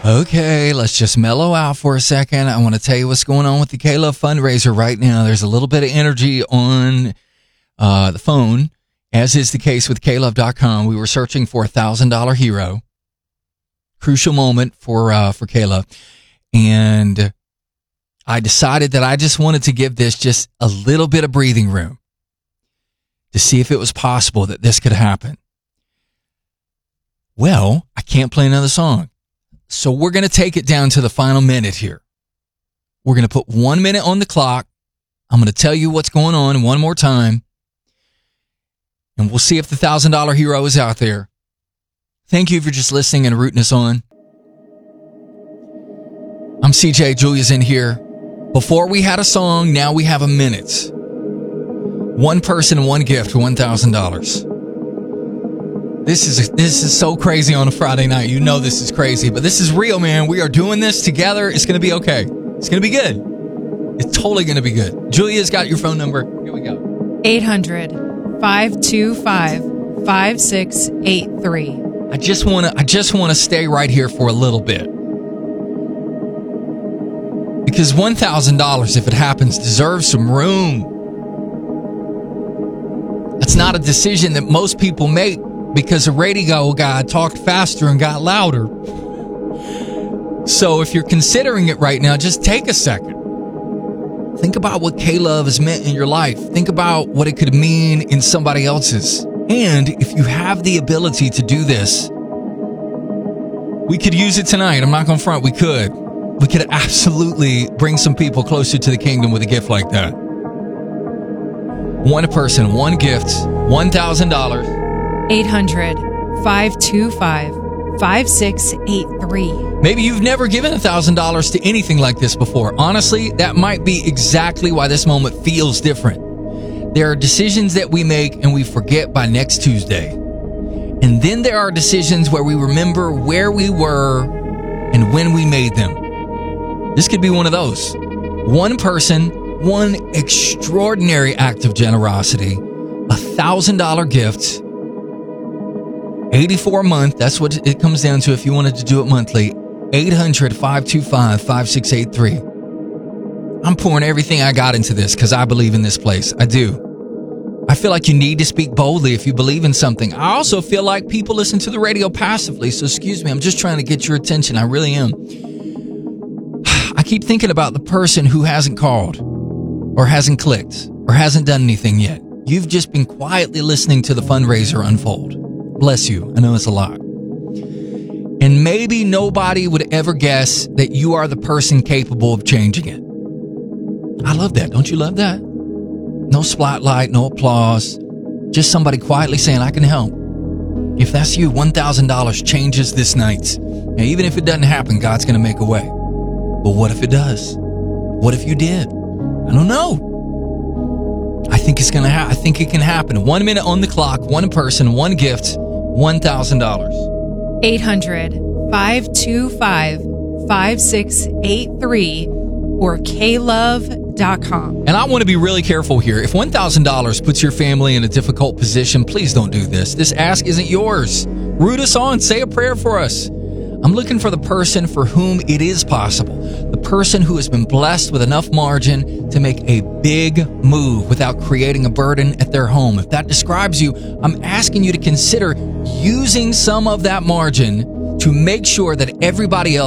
Okay, let's just mellow out for a second. I want to tell you what's going on with the K-Love fundraiser right now. There's a little bit of energy on the phone, as is the case with K-Love.com. We were searching for a $1,000 hero. Crucial moment for K-Love. And I decided that I just wanted to give this just a little bit of breathing room to see if it was possible that this could happen. Well, I can't play another song. So we're going to take it down to the final minute here. We're going to put 1 minute on the clock. I'm going to tell you what's going on one more time. And we'll see if the $1,000 hero is out there. Thank you for just listening and rooting us on. I'm CJ. Julia's in here. Before we had a song, now we have a minute. One person, one gift, $1,000. This is so crazy on a Friday night. You know this is crazy, but this is real, man. We are doing this together. It's going to be okay. It's going to be good. It's totally going to be good. Julia's got your phone number. Here we go. 800-525-5683. I just want to stay right here for a little bit. Because $1,000, if it happens, deserves some room. It's not a decision that most people make because a radio guy talked faster and got louder. So if you're considering it right now, just take a second. Think about what K-Love has meant in your life. Think about what it could mean in somebody else's. And if you have the ability to do this, we could use it tonight. I'm not going to front. We could absolutely bring some people closer to the kingdom with a gift like that. One person, one gift, $1,000. 800-525-5683. Maybe you've never given $1,000 to anything like this before. Honestly, that might be exactly why this moment feels different. There are decisions that we make and we forget by next Tuesday. And then there are decisions where we remember where we were and when we made them. This could be one of those. One person, one extraordinary act of generosity, $1,000 gift, 84 a month. That's what it comes down to if you wanted to do it monthly. 800-525-5683. I'm pouring everything I got into this because I believe in this place. I do. I feel like you need to speak boldly if you believe in something. I also feel like people listen to the radio passively. So excuse me, I'm just trying to get your attention. I really am. I keep thinking about the person who hasn't called or hasn't clicked or hasn't done anything yet. You've just been quietly listening to the fundraiser unfold. Bless you. I know it's a lot. And maybe nobody would ever guess that you are the person capable of changing it. I love that. Don't you love that? No spotlight, no applause. Just somebody quietly saying, I can help. If that's you, $1,000 changes this night. Now, even if it doesn't happen, God's going to make a way. But what if it does? What if you did? I don't know. I think it's going to happen. I think it can happen. 1 minute on the clock, one person, one gift, $1,000. 800-525-5683 or klove.com. And I want to be really careful here. If $1,000 puts your family in a difficult position, please don't do this. This ask isn't yours. Root us on. Say a prayer for us. I'm looking for the person for whom it is possible. The person who has been blessed with enough margin to make a big move without creating a burden at their home. If that describes you, I'm asking you to consider using some of that margin to make sure that everybody else